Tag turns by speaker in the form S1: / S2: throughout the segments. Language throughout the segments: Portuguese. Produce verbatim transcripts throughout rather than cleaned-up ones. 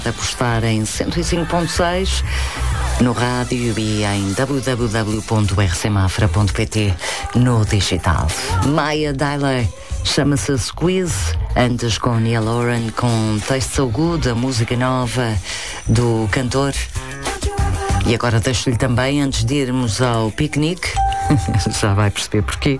S1: Apostar em cento e cinco ponto seis no rádio e em w w w ponto r c mafra ponto p t no digital. Maya Dyer chama-se Squeeze, antes com Neil Horan com Taste So Good, a música nova do cantor. E agora deixo-lhe também, antes de irmos ao piquenique, já vai perceber porquê,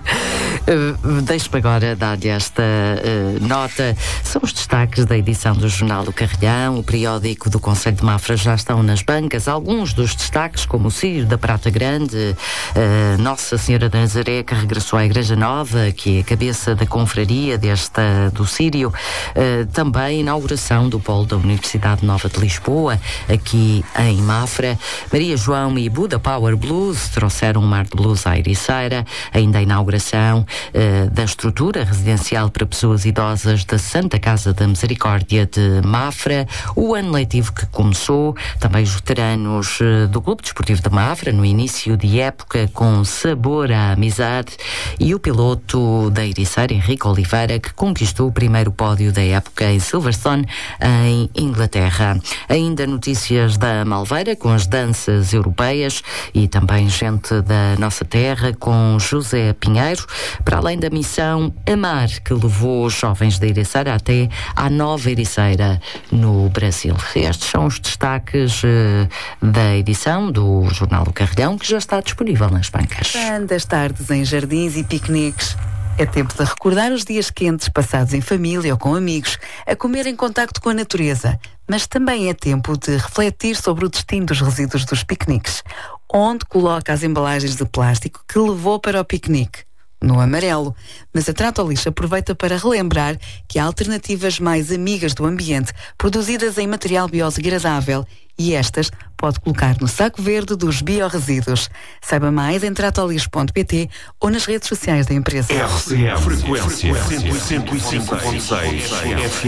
S1: uh, deixo-me agora dar-lhe esta uh, nota. São os destaques da edição do Jornal do Carrilhão. O periódico do Concelho de Mafra já estão nas bancas. Alguns dos destaques, como o Círio da Prata Grande, uh, Nossa Senhora da Nazaré, que regressou à Igreja Nova, que é a cabeça da confraria desta, do Círio. Uh, também a inauguração do polo da Universidade Nova de Lisboa, aqui em Mafra. Maria João e Buda Power Blues trouxeram um mar de blues à Ericeira. Ainda a inauguração uh, da estrutura residencial para pessoas idosas da Santa Casa da Misericórdia de Mafra. O ano letivo que começou. Também os veteranos uh, do Clube Desportivo de Mafra, no início de época, com sabor à amizade. E o piloto da Ericeira, Henrique Oliveira, que conquistou o primeiro pódio da época em Silverstone, em Inglaterra. Ainda notícias da Malveira, com as danças europeias, e também gente da nossa terra, com José Pinheiro, para além da missão Amar, que levou os jovens da Ericeira até à Nova Ericeira, no Brasil. Estes são os destaques uh, da edição do Jornal do Carrilhão, que já está disponível nas bancas.
S2: Tantas tardes em jardins e piqueniques. É tempo de recordar os dias quentes passados em família ou com amigos, a comer em contacto com a natureza. Mas também é tempo de refletir sobre o destino dos resíduos dos piqueniques. Onde coloca as embalagens de plástico que levou para o piquenique? No amarelo. Mas a Tratolix aproveita para relembrar que há alternativas mais amigas do ambiente, produzidas em material biodegradável, e estas pode colocar no saco verde dos biorresíduos. Saiba mais em tratolix ponto p t ou nas redes sociais da empresa.
S3: R C M, frequência cento e cinco ponto seis F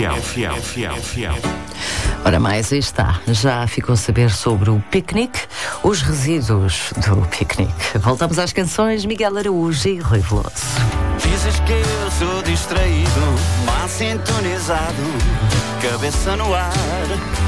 S3: M.
S1: Ora mais, aí está. Já ficou a saber sobre o piquenique, os resíduos do piquenique. Voltamos às canções, Miguel Araújo e Rui Veloso.
S4: Dizes que eu sou distraído, mal sintonizado, cabeça no ar.